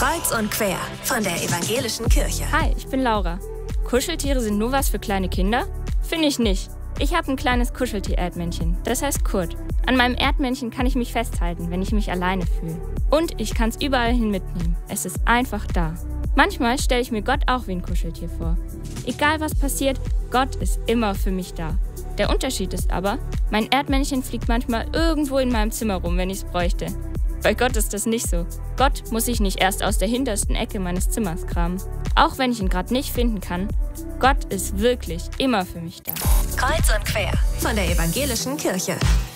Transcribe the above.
Kreuz und quer von der Evangelischen Kirche. Hi, ich bin Laura. Kuscheltiere sind nur was für kleine Kinder? Finde ich nicht. Ich habe ein kleines Kuscheltier-Erdmännchen. Das heißt Kurt. An meinem Erdmännchen kann ich mich festhalten, wenn ich mich alleine fühle. Und ich kann es überall hin mitnehmen. Es ist einfach da. Manchmal stelle ich mir Gott auch wie ein Kuscheltier vor. Egal was passiert, Gott ist immer für mich da. Der Unterschied ist aber, mein Erdmännchen fliegt manchmal irgendwo in meinem Zimmer rum, wenn ich es bräuchte. Bei Gott ist das nicht so. Gott muss sich nicht erst aus der hintersten Ecke meines Zimmers kramen. Auch wenn ich ihn gerade nicht finden kann, Gott ist wirklich immer für mich da. Kreuz und quer von der Evangelischen Kirche.